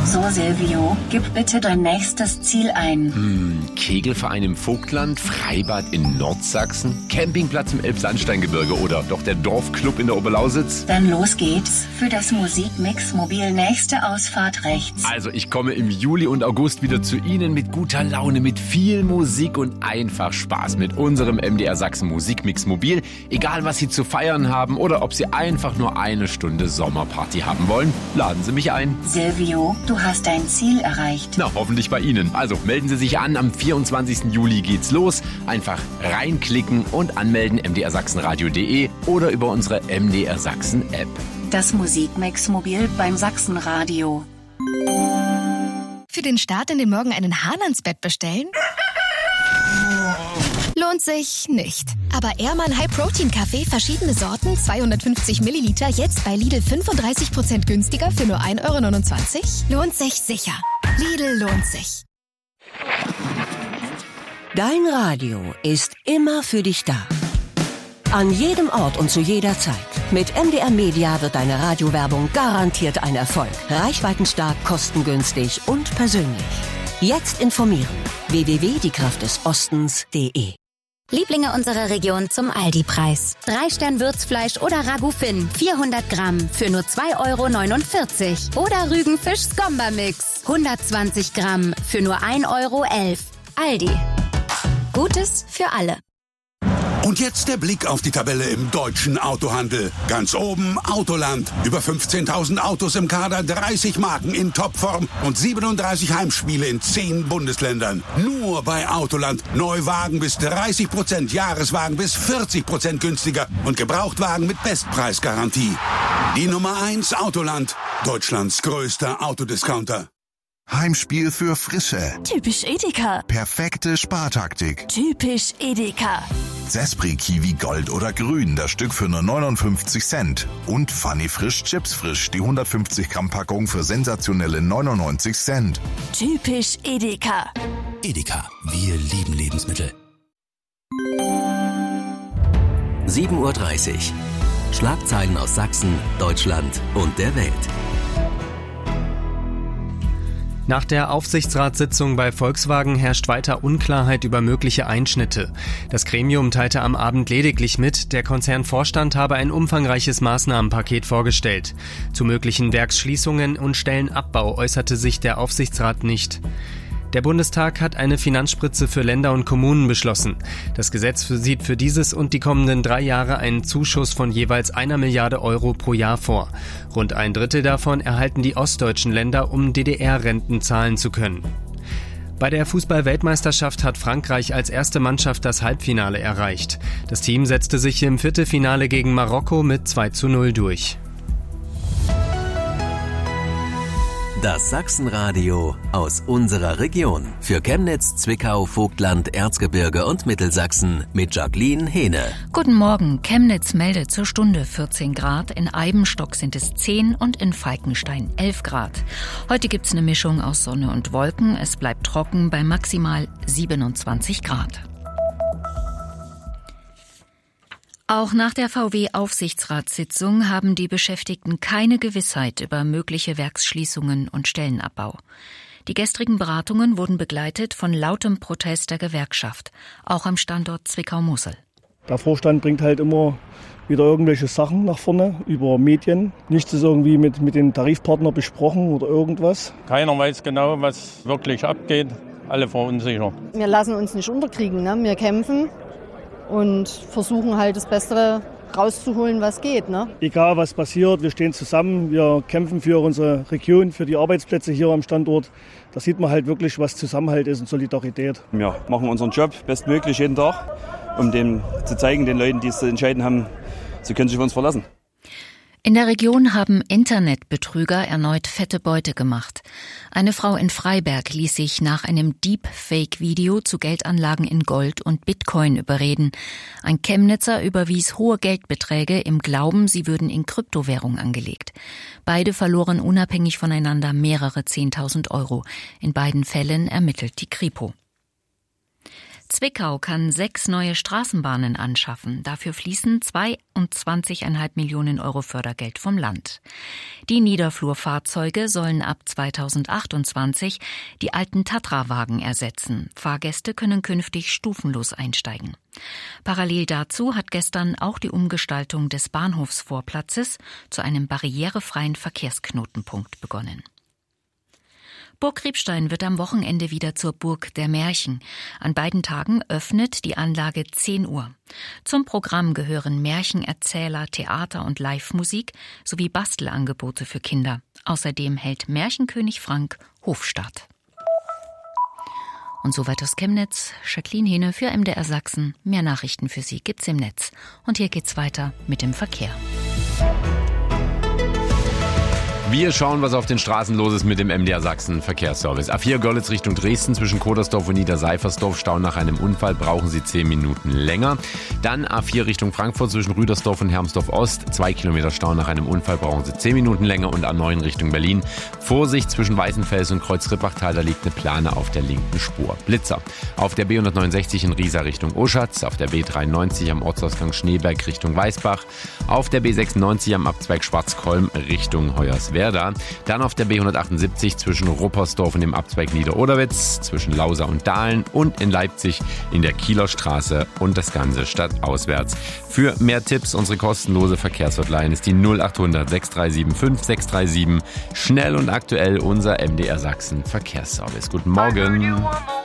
So, Silvio, gib bitte dein nächstes Ziel ein. Kegelverein im Vogtland, Freibad in Nordsachsen, Campingplatz im Elbsandsteingebirge oder doch der Dorfclub in der Oberlausitz? Dann los geht's. Für das Musikmix Mobil nächste Ausfahrt rechts. Also ich komme im Juli und August wieder zu Ihnen mit guter Laune, mit viel Musik und einfach Spaß mit unserem MDR Sachsen Musikmix Mobil. Egal was Sie zu feiern haben oder ob Sie einfach nur eine Stunde Sommerparty haben wollen, laden Sie mich ein. Silvio, du hast dein Ziel erreicht. Na, hoffentlich bei Ihnen. Also melden Sie sich an, am 24. Juli geht's los. Einfach reinklicken und anmelden mdrsachsenradio.de oder über unsere MDR Sachsen App. Das Musikmix Mobil beim Sachsenradio. Für den Start in den Morgen einen Hahn ans Bett bestellen? Lohnt sich nicht. Aber Ehrmann High Protein Kaffee, verschiedene Sorten, 250 Milliliter, jetzt bei Lidl 35% günstiger für nur 1,29 €? Lohnt sich sicher. Lidl lohnt sich. Dein Radio ist immer für dich da. An jedem Ort und zu jeder Zeit. Mit MDR Media wird deine Radiowerbung garantiert ein Erfolg. Reichweitenstark, kostengünstig und persönlich. Jetzt informieren. www.diekraftdesostens.de. Lieblinge unserer Region zum Aldi-Preis. 3-Stern-Würzfleisch oder Ragout Finn, 400 Gramm für nur 2,49 € Oder Rügenfisch Skomba-Mix, 120 Gramm für nur 1,11 €. Aldi. Gutes für alle. Und jetzt der Blick auf die Tabelle im deutschen Autohandel. Ganz oben Autoland. Über 15.000 Autos im Kader, 30 Marken in Topform und 37 Heimspiele in 10 Bundesländern. Nur bei Autoland. Neuwagen bis 30%, Jahreswagen bis 40% günstiger und Gebrauchtwagen mit Bestpreisgarantie. Die Nummer 1 Autoland. Deutschlands größter Autodiscounter. Heimspiel für Frische. Typisch Edeka. Perfekte Spartaktik. Typisch Edeka. Zespri Kiwi Gold oder Grün, das Stück für nur 59 Cent. Und Funny Frisch Chips Frisch, die 150 Gramm Packung für sensationelle 99 Cent. Typisch Edeka. Edeka, wir lieben Lebensmittel. 7:30 Uhr. Schlagzeilen aus Sachsen, Deutschland und der Welt. Nach der Aufsichtsratssitzung bei Volkswagen herrscht weiter Unklarheit über mögliche Einschnitte. Das Gremium teilte am Abend lediglich mit, der Konzernvorstand habe ein umfangreiches Maßnahmenpaket vorgestellt. Zu möglichen Werksschließungen und Stellenabbau äußerte sich der Aufsichtsrat nicht. Der Bundestag hat eine Finanzspritze für Länder und Kommunen beschlossen. Das Gesetz sieht für dieses und die kommenden 3 Jahre einen Zuschuss von jeweils 1 Milliarde € pro Jahr vor. Rund 1/3 davon erhalten die ostdeutschen Länder, um DDR-Renten zahlen zu können. Bei der Fußball-Weltmeisterschaft hat Frankreich als erste Mannschaft das Halbfinale erreicht. Das Team setzte sich im Viertelfinale gegen Marokko mit 2:0 durch. Das Sachsenradio aus unserer Region. Für Chemnitz, Zwickau, Vogtland, Erzgebirge und Mittelsachsen mit Jacqueline Hehne. Guten Morgen. Chemnitz meldet zur Stunde 14 Grad. In Eibenstock sind es 10 und in Falkenstein 11 Grad. Heute gibt's eine Mischung aus Sonne und Wolken. Es bleibt trocken bei maximal 27 Grad. Auch nach der VW-Aufsichtsratssitzung haben die Beschäftigten keine Gewissheit über mögliche Werksschließungen und Stellenabbau. Die gestrigen Beratungen wurden begleitet von lautem Protest der Gewerkschaft, auch am Standort Zwickau-Mosel. Der Vorstand bringt halt immer wieder irgendwelche Sachen nach vorne über Medien. Nichts ist irgendwie mit den Tarifpartnern besprochen oder irgendwas. Keiner weiß genau, was wirklich abgeht. Alle verunsichert. Wir lassen uns nicht unterkriegen, ne? Wir kämpfen und versuchen halt das Beste rauszuholen, was geht. Ne? Egal was passiert, wir stehen zusammen, wir kämpfen für unsere Region, für die Arbeitsplätze hier am Standort. Da sieht man halt wirklich, was Zusammenhalt ist und Solidarität. Wir machen unseren Job bestmöglich jeden Tag, um dem zu zeigen, den Leuten, die es zu entscheiden haben, sie können sich auf uns verlassen. In der Region haben Internetbetrüger erneut fette Beute gemacht. Eine Frau in Freiberg ließ sich nach einem Deepfake-Video zu Geldanlagen in Gold und Bitcoin überreden. Ein Chemnitzer überwies hohe Geldbeträge im Glauben, sie würden in Kryptowährung angelegt. Beide verloren unabhängig voneinander mehrere 10.000 €. In beiden Fällen ermittelt die Kripo. Zwickau kann 6 neue Straßenbahnen anschaffen. Dafür fließen 22,5 Millionen Euro Fördergeld vom Land. Die Niederflurfahrzeuge sollen ab 2028 die alten Tatra-Wagen ersetzen. Fahrgäste können künftig stufenlos einsteigen. Parallel dazu hat gestern auch die Umgestaltung des Bahnhofsvorplatzes zu einem barrierefreien Verkehrsknotenpunkt begonnen. Burg Riebstein wird am Wochenende wieder zur Burg der Märchen. An beiden Tagen öffnet die Anlage 10 Uhr. Zum Programm gehören Märchenerzähler, Theater und Live-Musik sowie Bastelangebote für Kinder. Außerdem hält Märchenkönig Frank Hofstaat. Und soweit aus Chemnitz, Jacqueline Hehne für MDR Sachsen. Mehr Nachrichten für Sie gibt's im Netz. Und hier geht's weiter mit dem Verkehr. Wir schauen, was auf den Straßen los ist mit dem MDR Sachsen Verkehrsservice. A4 Görlitz Richtung Dresden zwischen Kodersdorf und Niederseifersdorf. Stau nach einem Unfall, brauchen Sie 10 Minuten länger. Dann A4 Richtung Frankfurt zwischen Rüdersdorf und Hermsdorf Ost. 2 Kilometer Stau nach einem Unfall, brauchen Sie 10 Minuten länger. Und A9 Richtung Berlin. Vorsicht zwischen Weißenfels und Kreuz-Rippachtal, da liegt eine Plane auf der linken Spur. Blitzer. Auf der B169 in Riesa Richtung Oschatz. Auf der B93 am Ortsausgang Schneeberg Richtung Weißbach. Auf der B96 am Abzweig Schwarzkolm Richtung Hoyerswerda. Dann auf der B178 zwischen Ruppersdorf und dem Abzweig Niederoderwitz, zwischen Lausa und Dahlen und in Leipzig in der Kieler Straße und das Ganze stadtauswärts. Für mehr Tipps, unsere kostenlose Verkehrshotline ist die 0800 637 5637. Schnell und aktuell unser MDR Sachsen Verkehrsservice. Guten Morgen.